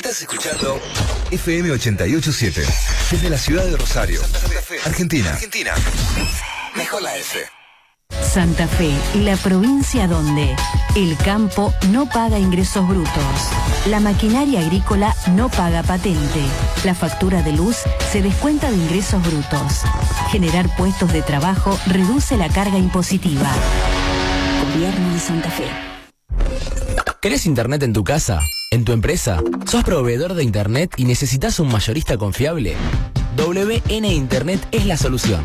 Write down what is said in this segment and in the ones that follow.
Estás escuchando FM 887 desde la ciudad de Rosario, Santa Fe, Argentina. Mejor la F. Santa Fe, la provincia donde el campo no paga ingresos brutos, la maquinaria agrícola no paga patente, la factura de luz se descuenta de ingresos brutos. Generar puestos de trabajo reduce la carga impositiva. Gobierno de Santa Fe. ¿Querés internet en tu casa? ¿En tu empresa? ¿Sos proveedor de internet y necesitas un mayorista confiable? WN Internet es la solución.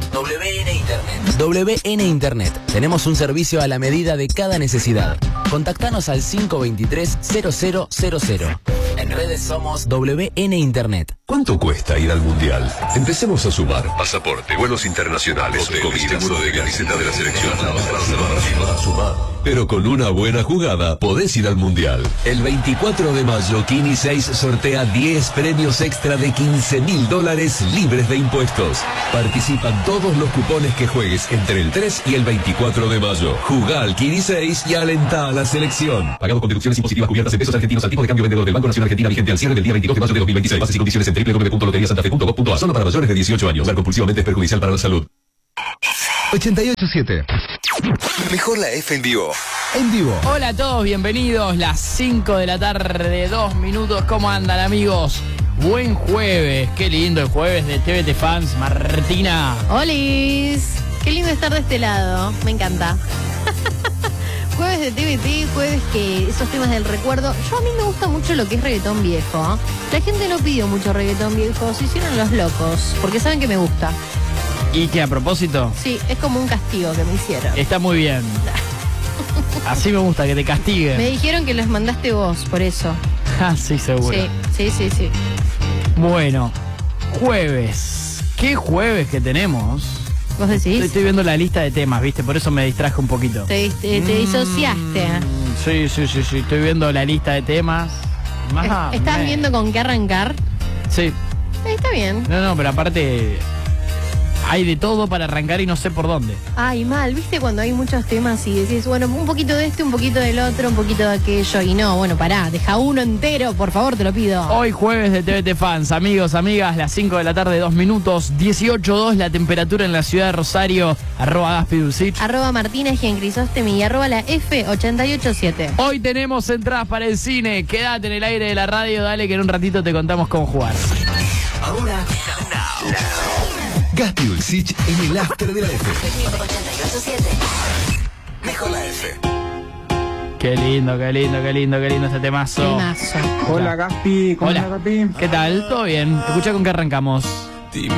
WN Internet. Tenemos un servicio a la medida de cada necesidad. Contactanos al 523-0000. En redes somos WN Internet. ¿Cuánto cuesta ir al Mundial? Empecemos a sumar. Pasaporte, vuelos internacionales, comida, seguro de camiseta de la selección. Para sumar. Pero con una buena jugada podés ir al Mundial. El 24 de mayo, Kini 6 sortea 10 premios extra de $15.000 libres de impuestos. Participan todos los cupones que juegues entre el 3 y el 24 de mayo. Jugá al Kini 6 y alentá a la selección. Pagado con deducciones impositivas cubiertas en pesos argentinos al tipo de cambio vendedor del Banco Nacional Argentina vigente al cierre del día 22 de mayo de 2026. Bases y condiciones en www.loteriasantafe.gov.a. Solo para mayores de 18 años. Jugar compulsivamente es perjudicial para la salud. 887. Mejor la F en vivo. En vivo. Hola a todos, bienvenidos. Las 5 de la tarde, 2 minutos. ¿Cómo andan, amigos? Buen jueves. Qué lindo el jueves de TVT Fans. Martina. ¡Holis! Qué lindo estar de este lado. Me encanta. Jueves de TVT, jueves que esos temas del recuerdo. Yo a mí me gusta mucho lo que es reggaetón viejo. La gente no pidió mucho reggaetón viejo, se hicieron los locos, porque saben que me gusta. ¿Y que a propósito? Sí, es como un castigo que me hicieron. Está muy bien. Así me gusta, que te castiguen. Me dijeron que los mandaste vos, por eso. Ah, sí, seguro. Sí. Bueno, jueves. ¿Qué jueves que tenemos? ¿Vos decís? Estoy viendo la lista de temas, ¿viste? Por eso me distraje un poquito. Te disociaste. Sí. Estoy viendo la lista de temas. ¿Estás viendo con qué arrancar? Sí. Está bien. No, pero aparte hay de todo para arrancar y no sé por dónde. Ay, mal, ¿viste? Cuando hay muchos temas y decís, bueno, un poquito de este, un poquito del otro, un poquito de aquello. Y no, bueno, pará, deja uno entero, por favor, te lo pido. Hoy jueves de TVT Fans, amigos, amigas, las 5 de la tarde, 2 minutos, 18.2 la temperatura en la ciudad de Rosario, @GaspiDulcich, @Martina Giancrisóstemi y @la F887. Hoy tenemos entradas para el cine, quédate en el aire de la radio, dale que en un ratito te contamos cómo jugar. Ahora, Gaspi Dulcich en el after de la F. Mejor la F. Qué lindo este temazo. Temazo. Hola Gaspi, ¿cómo Hola. estás, Gaspi? ¿Qué tal? ¿Todo bien? Escucha con qué arrancamos.